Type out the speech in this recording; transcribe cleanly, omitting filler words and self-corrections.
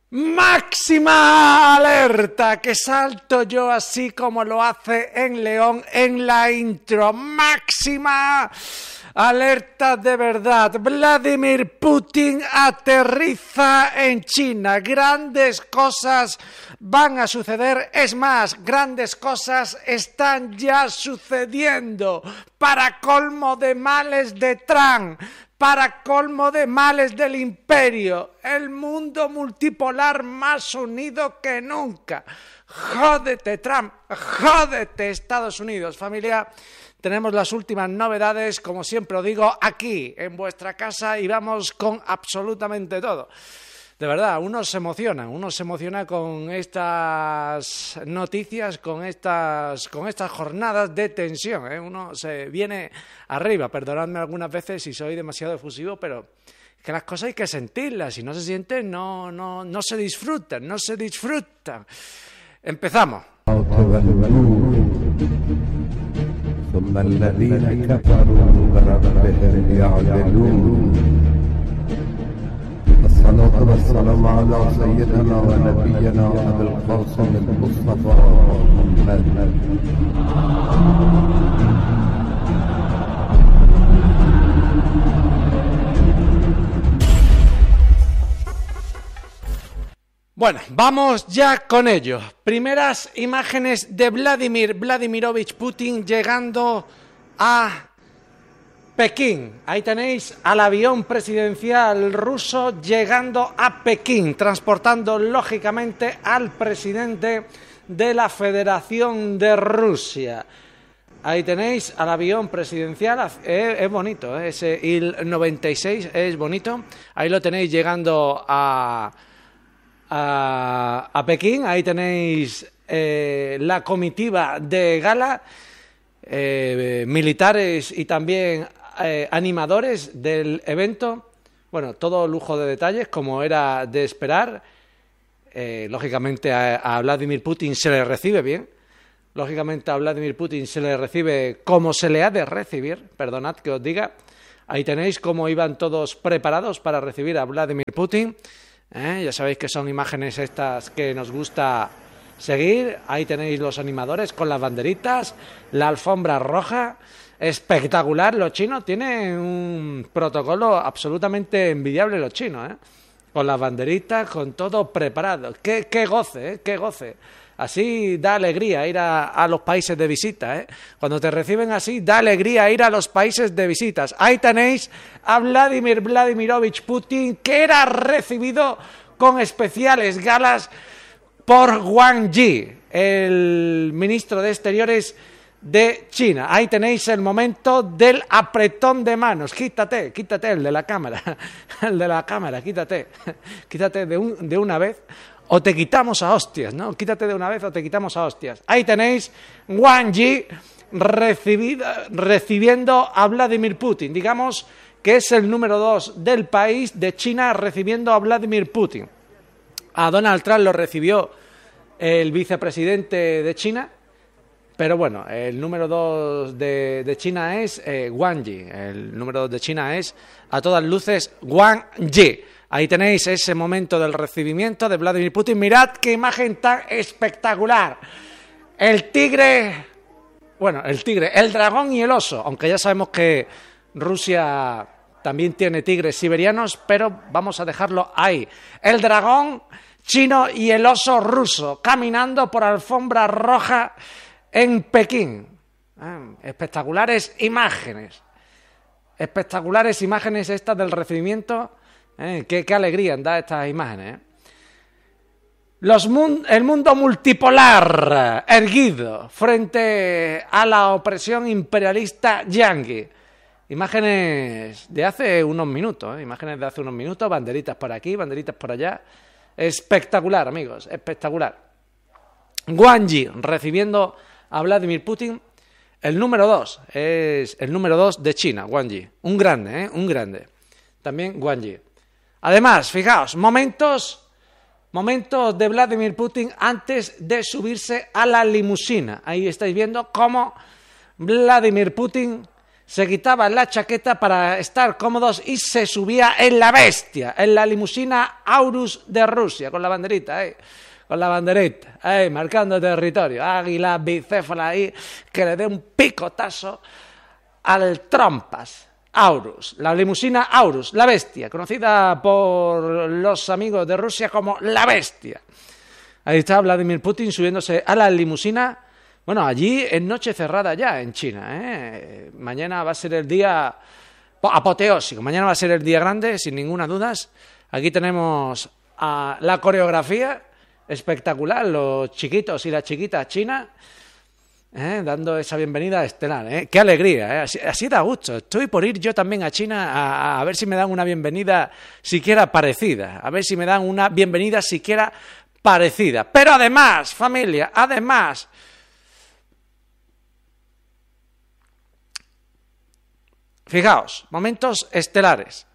Máxima alerta, que salto yo así como lo hace en León en la intro. Máxima alerta de verdad. Vladimir Putin aterriza en China. Grandes cosas van a suceder. Es más, grandes cosas están ya sucediendo. Para colmo de males de Trump. Para colmo de males del imperio, el mundo multipolar más unido que nunca. Jódete Trump, jódete Estados Unidos. Familia, tenemos las últimas novedades, como siempre os digo, aquí en vuestra casa y vamos con absolutamente todo. De verdad, uno se emociona con estas noticias, con estas jornadas de tensión, ¿eh? Uno se viene arriba, perdonadme algunas veces si soy demasiado efusivo, pero es que las cosas hay que sentirlas, si no se sienten no se disfrutan, Empezamos. الصلاة والسلام على سيدنا ونبينا أبي القاسم المصطفى محمد. Bueno, vamos ya con ello. Primeras imágenes de Vladimir Vladimirovich Putin llegando a Pekín. Ahí tenéis al avión presidencial ruso llegando a Pekín, transportando lógicamente al presidente de la Federación de Rusia. Ahí tenéis al avión presidencial, es bonito, ese Il-96 es bonito. Ahí lo tenéis llegando a Pekín. Ahí tenéis la comitiva de gala, militares y también animadores del evento. Bueno, todo lujo de detalles, como era de esperar. Lógicamente a Vladimir Putin se le recibe bien. Lógicamente a Vladimir Putin se le recibe como se le ha de recibir. Perdonad que os diga. Ahí tenéis cómo iban todos preparados para recibir a Vladimir Putin. Ya sabéis que son imágenes estas que nos gusta seguir. Ahí tenéis los animadores con las banderitas, la alfombra roja. Espectacular, los chinos tienen un protocolo absolutamente envidiable, los chinos, con las banderitas, con todo preparado. Qué goce, qué goce. Así da alegría ir a los países de visita, Cuando te reciben así, da alegría ir a los países de visitas. Ahí tenéis a Vladimir Vladimirovich Putin, que era recibido con especiales galas por Wang Yi, el ministro de Exteriores de China. Ahí tenéis el momento del apretón de manos. Quítate el de la cámara, quítate de una vez o te quitamos a hostias, ¿no? Quítate de una vez o te quitamos a hostias. Ahí tenéis Wang Yi recibiendo a Vladimir Putin, digamos que es el número 2 del país de China recibiendo a Vladimir Putin. A Donald Trump lo recibió el vicepresidente de China. Pero bueno, el número 2 de China es Wang Yi. El número 2 de China es, a todas luces, Wang Yi. Ahí tenéis ese momento del recibimiento de Vladimir Putin. Mirad qué imagen tan espectacular. El tigre, el dragón y el oso. Aunque ya sabemos que Rusia también tiene tigres siberianos, pero vamos a dejarlo ahí. El dragón chino y el oso ruso caminando por alfombra roja en Pekín. Espectaculares imágenes estas del recibimiento. Qué alegría da estas imágenes. El mundo multipolar erguido frente a la opresión imperialista yanqui. Imágenes de hace unos minutos, banderitas por aquí, banderitas por allá. Espectacular, amigos, espectacular. Wang Yi recibiendo a Vladimir Putin. El número 2 es el número 2 de China, Wang Yi. Un grande. También Wang Yi. Además, fijaos, momentos de Vladimir Putin antes de subirse a la limusina. Ahí estáis viendo cómo Vladimir Putin se quitaba la chaqueta para estar cómodos y se subía en la bestia, en la limusina Aurus de Rusia, con la banderita, con la banderita, marcando territorio, águila bicéfala ahí, que le dé un picotazo al trompas. Aurus, la limusina Aurus, la bestia, conocida por los amigos de Rusia como la bestia. Ahí está Vladimir Putin subiéndose a la limusina. Bueno, allí es noche cerrada ya en China, Mañana va a ser el día apoteósico, mañana va a ser el día grande, sin ninguna duda. Aquí tenemos la coreografía espectacular, los chiquitos y las chiquitas chinas, dando esa bienvenida estelar, qué alegría, así da gusto. Estoy por ir yo también a China a ver si me dan una bienvenida siquiera parecida, Pero además, familia, fijaos, momentos estelares.